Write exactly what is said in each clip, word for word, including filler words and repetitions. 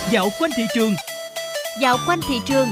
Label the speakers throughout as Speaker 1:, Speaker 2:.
Speaker 1: Dạo quanh thị trường.
Speaker 2: Dạo quanh thị trường.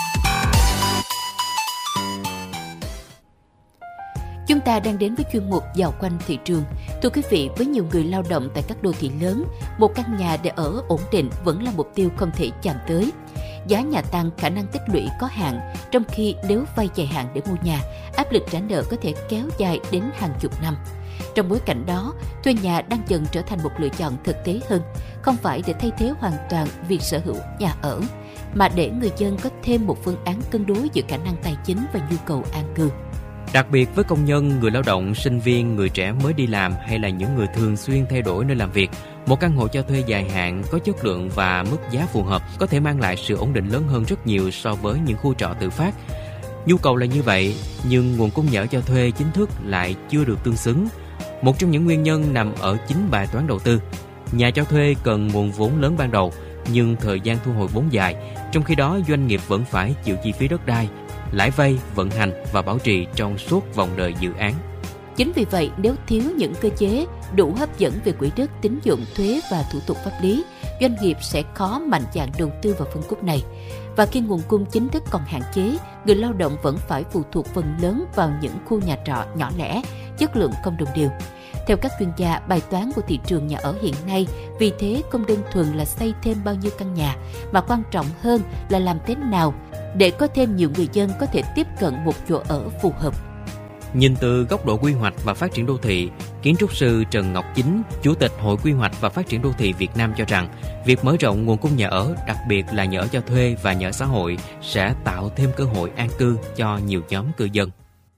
Speaker 2: Chúng ta đang đến với chuyên mục Dạo quanh thị trường. Thưa quý vị, với nhiều người lao động tại các đô thị lớn, một căn nhà để ở ổn định vẫn là mục tiêu không thể chạm tới. Giá nhà tăng, khả năng tích lũy có hạn, trong khi nếu vay dài hạn để mua nhà, áp lực trả nợ có thể kéo dài đến hàng chục năm. Trong bối cảnh đó, thuê nhà đang dần trở thành một lựa chọn thực tế hơn, không phải để thay thế hoàn toàn việc sở hữu nhà ở, mà để người dân có thêm một phương án cân đối giữa khả năng tài chính và nhu cầu an cư.
Speaker 3: Đặc biệt với công nhân, người lao động, sinh viên, người trẻ mới đi làm hay là những người thường xuyên thay đổi nơi làm việc, một căn hộ cho thuê dài hạn có chất lượng và mức giá phù hợp có thể mang lại sự ổn định lớn hơn rất nhiều so với những khu trọ tự phát. Nhu cầu là như vậy, nhưng nguồn cung nhà ở cho thuê chính thức lại chưa được tương xứng. Một trong những nguyên nhân nằm ở chính bài toán đầu tư. Nhà cho thuê cần nguồn vốn lớn ban đầu, nhưng thời gian thu hồi vốn dài, trong khi đó doanh nghiệp vẫn phải chịu chi phí đất đai, lãi vay, vận hành và bảo trì trong suốt vòng đời dự án.
Speaker 2: Chính vì vậy, nếu thiếu những cơ chế đủ hấp dẫn về quỹ đất, tín dụng, thuế và thủ tục pháp lý, doanh nghiệp sẽ khó mạnh dạn đầu tư vào phân khúc này. Và khi nguồn cung chính thức còn hạn chế, người lao động vẫn phải phụ thuộc phần lớn vào những khu nhà trọ nhỏ lẻ, chất lượng không đồng đều. Theo các chuyên gia, bài toán của thị trường nhà ở hiện nay vì thế không đơn thuần là xây thêm bao nhiêu căn nhà, mà quan trọng hơn là làm thế nào để có thêm nhiều người dân có thể tiếp cận một chỗ ở phù hợp.
Speaker 3: Nhìn từ góc độ quy hoạch và phát triển đô thị, kiến trúc sư Trần Ngọc Chính, Chủ tịch Hội Quy hoạch và Phát triển Đô thị Việt Nam cho rằng, việc mở rộng nguồn cung nhà ở, đặc biệt là nhà ở cho thuê và nhà ở xã hội, sẽ tạo thêm cơ hội an cư cho nhiều nhóm cư dân.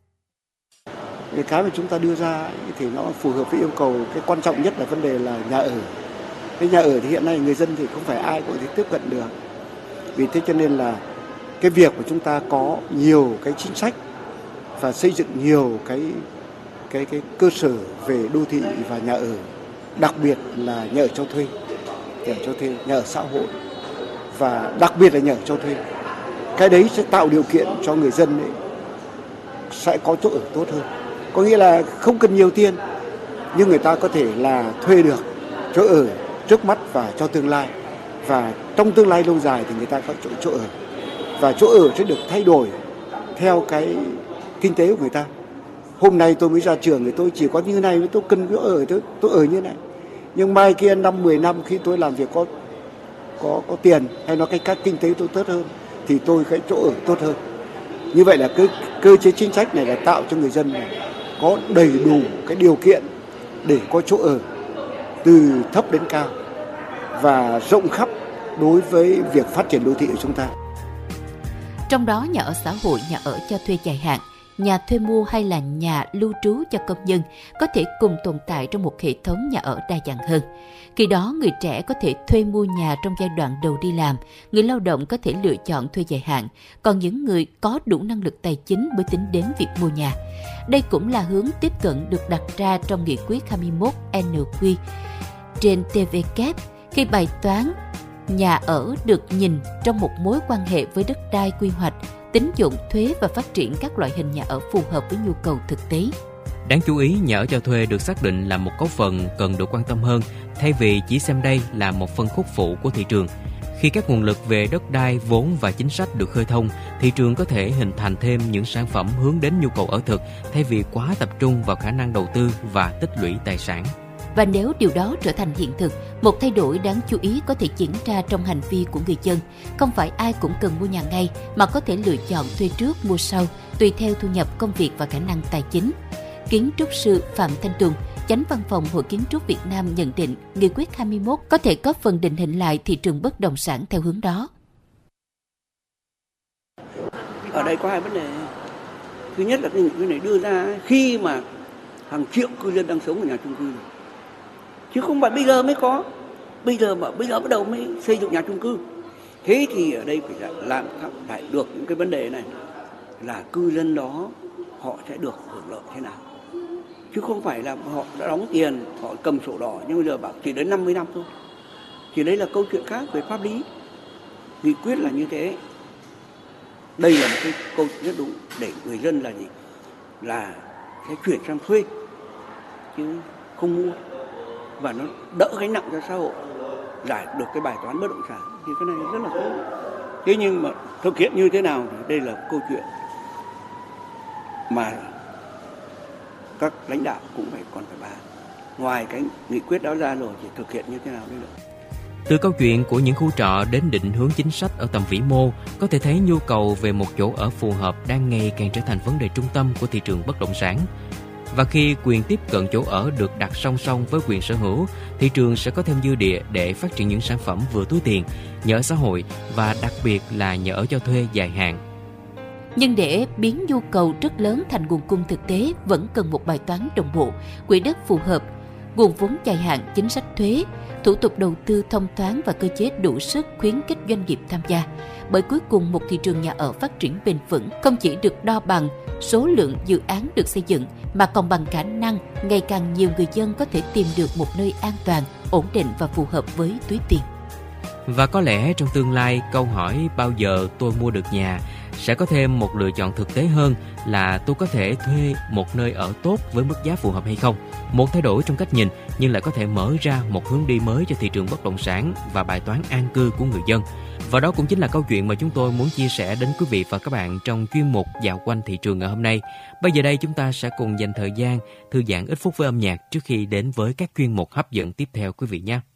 Speaker 4: Cái mà chúng ta đưa ra thì nó phù hợp với yêu cầu, cái quan trọng nhất là vấn đề là nhà ở. Cái nhà ở thì hiện nay người dân thì không phải ai cũng thể tiếp cận được. Vì thế cho nên là cái việc của chúng ta có nhiều cái chính sách và xây dựng nhiều cái cái cái cơ sở về đô thị và nhà ở, đặc biệt là nhà ở cho thuê, nhà ở cho thuê, nhà ở xã hội và đặc biệt là nhà ở cho thuê. Cái đấy sẽ tạo điều kiện cho người dân ấy sẽ có chỗ ở tốt hơn. Có nghĩa là không cần nhiều tiền nhưng người ta có thể là thuê được chỗ ở trước mắt và cho tương lai, và trong tương lai lâu dài thì người ta có chỗ chỗ ở, và chỗ ở sẽ được thay đổi theo cái kinh tế của người ta. Hôm nay tôi mới ra trường thì tôi chỉ có như này, tôi cần chỗ ở, tôi tôi ở như này. Nhưng mai kia năm mười năm khi tôi làm việc có có có tiền hay nói cách khác kinh tế tôi tốt hơn thì tôi cái chỗ ở tốt hơn. Như vậy là cái cơ chế chính sách này là tạo cho người dân này có đầy đủ cái điều kiện để có chỗ ở từ thấp đến cao và rộng khắp đối với việc phát triển đô thị của chúng ta.
Speaker 2: Trong đó, nhà ở xã hội, nhà ở cho thuê dài hạn, nhà thuê mua hay là nhà lưu trú cho công nhân có thể cùng tồn tại trong một hệ thống nhà ở đa dạng hơn. Khi đó, người trẻ có thể thuê mua nhà trong giai đoạn đầu đi làm, người lao động có thể lựa chọn thuê dài hạn, còn những người có đủ năng lực tài chính mới tính đến việc mua nhà. Đây cũng là hướng tiếp cận được đặt ra trong nghị quyết hai mươi mốt N Q trên T V kép khi bài toán nhà ở được nhìn trong một mối quan hệ với đất đai, quy hoạch, tín dụng, thuế và phát triển các loại hình nhà ở phù hợp với nhu cầu thực tế.
Speaker 3: Đáng chú ý, nhà ở cho thuê được xác định là một cấu phần cần được quan tâm hơn, thay vì chỉ xem đây là một phân khúc phụ của thị trường. Khi các nguồn lực về đất đai, vốn và chính sách được khơi thông, thị trường có thể hình thành thêm những sản phẩm hướng đến nhu cầu ở thực, thay vì quá tập trung vào khả năng đầu tư và tích lũy tài sản.
Speaker 2: Và nếu điều đó trở thành hiện thực, một thay đổi đáng chú ý có thể diễn ra trong hành vi của người dân. Không phải ai cũng cần mua nhà ngay, mà có thể lựa chọn thuê trước, mua sau, tùy theo thu nhập, công việc và khả năng tài chính. Kiến trúc sư Phạm Thanh Tùng, Chánh Văn phòng Hội Kiến trúc Việt Nam nhận định nghị quyết hai mươi mốt có thể góp phần định hình lại thị trường bất động sản theo hướng đó.
Speaker 5: Ở đây có hai vấn đề. Thứ nhất là cái nghị quyết này đưa ra khi mà hàng triệu cư dân đang sống ở nhà chung cư, chứ không phải bây giờ mới có, bây giờ mà bây giờ bắt đầu mới xây dựng nhà chung cư. Thế thì ở đây phải làm phải được những cái vấn đề này là cư dân đó họ sẽ được hưởng lợi thế nào, chứ không phải là họ đã đóng tiền, họ cầm sổ đỏ nhưng bây giờ bảo chỉ đến năm mươi năm thôi. Thì đấy là câu chuyện khác về pháp lý. Nghị quyết là như thế. Đây là một cái câu chuyện rất đúng để người dân là gì? Là sẽ chuyển sang thuê chứ không mua, và nó đỡ gánh nặng cho xã hội. giải được cái bài toán bất động sản thì cái này rất là tốt. Thế nhưng mà thực hiện như thế nào thì đây là câu chuyện mà các lãnh đạo cũng phải còn phải bàn. Ngoài cái nghị quyết đó ra rồi thì thực hiện như thế nào đây nữa.
Speaker 3: Từ câu chuyện của những khu trọ đến định hướng chính sách ở tầm vĩ mô, có thể thấy nhu cầu về một chỗ ở phù hợp đang ngày càng trở thành vấn đề trung tâm của thị trường bất động sản. Và khi quyền tiếp cận chỗ ở được đặt song song với quyền sở hữu, thị trường sẽ có thêm dư địa để phát triển những sản phẩm vừa túi tiền, nhà ở xã hội và đặc biệt là nhà ở cho thuê dài hạn.
Speaker 2: Nhưng để biến nhu cầu rất lớn thành nguồn cung thực tế vẫn cần một bài toán đồng bộ, quỹ đất phù hợp, nguồn vốn dài hạn, chính sách thuế, thủ tục đầu tư thông thoáng và cơ chế đủ sức khuyến khích doanh nghiệp tham gia. Bởi cuối cùng một thị trường nhà ở phát triển bền vững không chỉ được đo bằng số lượng dự án được xây dựng mà còn bằng khả năng ngày càng nhiều người dân có thể tìm được một nơi an toàn, ổn định và phù hợp với túi tiền.
Speaker 3: Và có lẽ trong tương lai, câu hỏi bao giờ tôi mua được nhà sẽ có thêm một lựa chọn thực tế hơn là tôi có thể thuê một nơi ở tốt với mức giá phù hợp hay không. Một thay đổi trong cách nhìn nhưng lại có thể mở ra một hướng đi mới cho thị trường bất động sản và bài toán an cư của người dân. Và đó cũng chính là câu chuyện mà chúng tôi muốn chia sẻ đến quý vị và các bạn trong chuyên mục Dạo quanh thị trường ngày hôm nay. Bây giờ đây chúng ta sẽ cùng dành thời gian thư giãn ít phút với âm nhạc trước khi đến với các chuyên mục hấp dẫn tiếp theo quý vị nhé.